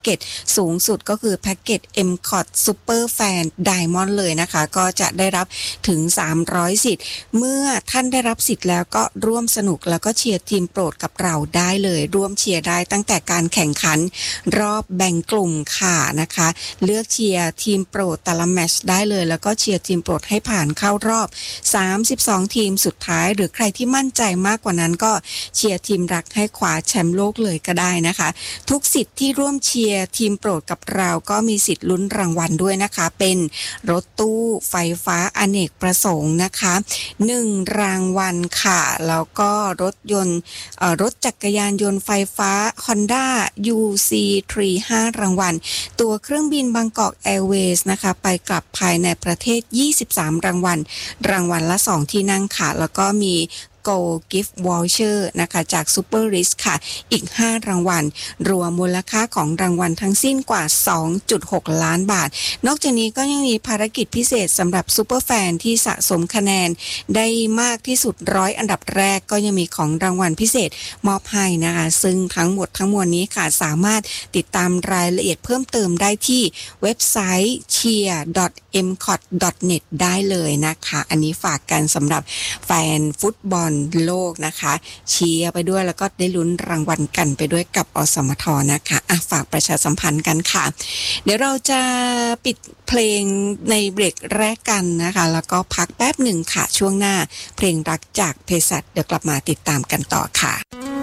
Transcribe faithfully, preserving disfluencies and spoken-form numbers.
เกจสูงสุดก็คือแพ็กเกจ เอ็ม ซี โอ ที Super Fan Diamond เลยนะคะก็จะได้รับถึงสามร้อยสิทธิ์เมื่อท่านได้รับสิทธิ์แล้วก็ร่วมสนุกแล้วก็เชียร์ทีมโปรดกับเราได้เลยร่วมเชียร์ได้ตั้งแต่การแข่งขันรอบแบ่งกลุ่มค่ะนะคะเลือกเชียร์ทีมโปรดแต่ละแมตช์ได้เลยแล้วก็เชียร์ทีมโปรดให้ผ่านเข้ารอบสามสิบสองทีมสุดท้ายหรือใครที่มั่นใจมากกว่านั้นก็เชียร์ทีมรักให้คว้าแชมป์โลกเลยก็ได้นะคะทุกสิทธิ์ที่ร่วมเชียร์ทีมโปรดกับเราก็มีสิทธิ์ลุ้นรางวัลด้วยนะคะเป็นรถตู้ไฟฟ้าอเนกประสงค์นะคะหนึ่งรางวัลค่ะแล้วก็รถยนต์เอ่อรถจักรยานยนต์ไฟฟ้า Honda ยู ซี สาม ห้ารางวัลตัวเครื่องบินบางกอกแอร์เวย์สนะคะไปกลับภายในประเทศยี่สิบสามรางวัลรางวัลละสองที่นั่งค่ะแล้วก็มีGo Gift Voucher นะคะจาก Super Risk ค่ะอีกห้ารางวัลรวมมูลค่าของรางวัลทั้งสิ้นกว่า สองจุดหกล้านบาทนอกจากนี้ก็ยังมีภารกิจพิเศษสำหรับซูเปอร์แฟนที่สะสมคะแนนได้มากที่สุดร้อยอันดับแรกก็ยังมีของรางวัลพิเศษมอบให้นะคะซึ่งทั้งหมดทั้งมวลนี้ค่ะสามารถติดตามรายละเอียดเพิ่มเติมได้ที่เว็บไซต์ เชียร์ ดอท เอ็ม ซี โอ ที ดอท เน็ต ได้เลยนะคะอันนี้ฝากกันสำหรับแฟนฟุตบอลโลกนะคะเชียร์ไปด้วยแล้วก็ได้ลุ้นรางวัลกันไปด้วยกับอสมทนะคะอ่ะฝากประชาสัมพันธ์กันค่ะเดี๋ยวเราจะปิดเพลงในเบรกแรกกันนะคะแล้วก็พักแป๊บหนึ่งค่ะช่วงหน้าเพลงรักจากเภสัชเดี๋ยวกลับมาติดตามกันต่อค่ะ